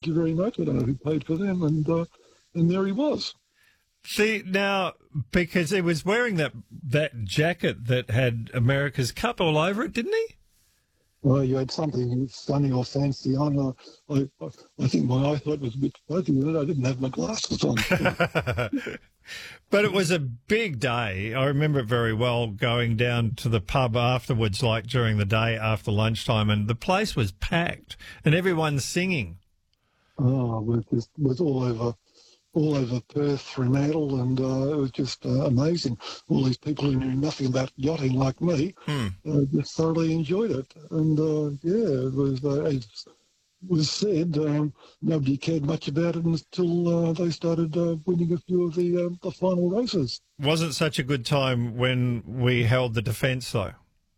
you very much. I don't know who paid for them, and there he was. See, now, because he was wearing that jacket that had America's Cup all over it, didn't he? Well, you had something funny or fancy on. I think my eyesight was a bit fuzzy with it. I didn't have my glasses on. But it was a big day. I remember it very well, going down to the pub afterwards, like during the day after lunchtime, and the place was packed and everyone's singing. Oh, it was all over Perth, Fremantle, and it was just amazing. All these people who knew nothing about yachting like me just thoroughly enjoyed it. And it was, as was said, nobody cared much about it until they started winning a few of the final races. Wasn't such a good time when we held the defence, though.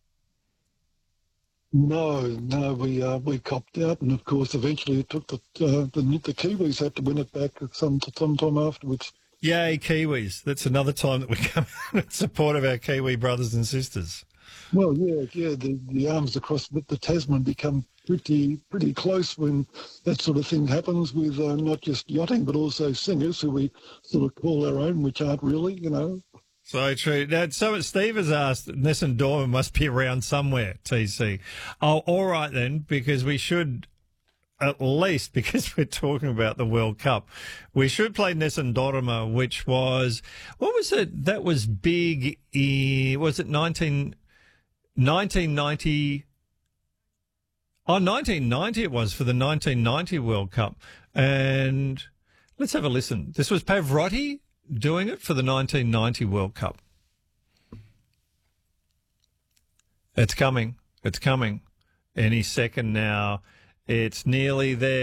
No, we copped out, and of course, eventually it took the Kiwis had to win it back some time afterwards. Yay, Kiwis! That's another time that we come in support of our Kiwi brothers and sisters. Well, yeah, the arms across the Tasman become pretty close when that sort of thing happens with not just yachting but also singers who we sort of call our own, which aren't really, you know. So true. Now, so Steve has asked, Nessun Dorma must be around somewhere, TC. Oh, all right then, because we should, at least because we're talking about the World Cup, we should play Nessun Dorma, which was, what was it? That was big, was it 1990? Oh, 1990 it was, for the 1990 World Cup. And let's have a listen. This was Pavarotti doing it for the 1990 World Cup. It's coming. It's coming. Any second now. It's nearly there.